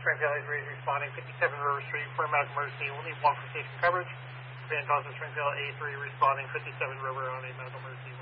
Springfield A3 is responding 57 River Street for a medical emergency. We'll need walk station coverage. Van Tosser Springfield A3 responding 57 River on a medical emergency.